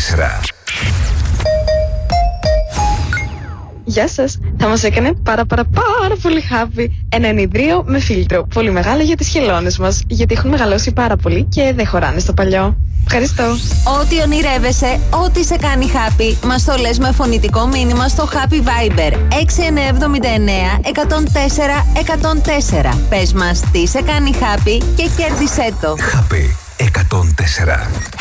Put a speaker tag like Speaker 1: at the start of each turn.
Speaker 1: Γεια σας, θα μας έκανε πάρα πολύ happy ένα ενιδρίο με φίλτρο. Πολύ μεγάλο για τις χελώνες μας, γιατί έχουν μεγαλώσει πάρα πολύ και δεν χωράνε στο παλιό. Ευχαριστώ.
Speaker 2: Ό,τι ονειρεύεσαι, ό,τι σε κάνει happy, μας το λες με φωνητικό μήνυμα στο Happy Viber 6979 104 104. Πες μας τι σε κάνει happy και κέρδισέ το.
Speaker 3: Happy 104.